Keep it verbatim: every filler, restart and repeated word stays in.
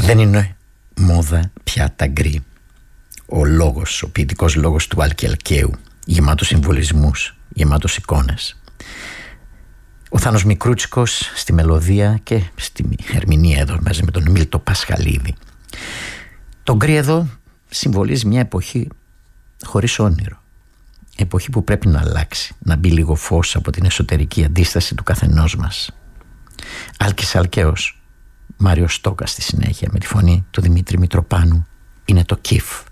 Δεν είναι μόδα πια τα γκρι. Ο λόγος, ο ποιητικός λόγος του Άλκη Αλκαίου, γεμάτος συμβολισμούς, γεμάτος εικόνες. Ο Θάνος Μικρούτσικος στη μελωδία και στη ερμηνεία εδώ μαζί με τον Μίλτο Πασχαλίδη. Το γκρι εδώ συμβολίζει μια εποχή χωρίς όνειρο. Εποχή που πρέπει να αλλάξει, να μπει λίγο φως από την εσωτερική αντίσταση του καθενός μας. Άλκης Αλκαίος, Μάριος Στόκας στη συνέχεια με τη φωνή του Δημήτρη Μητροπάνου. Είναι το Κιφ.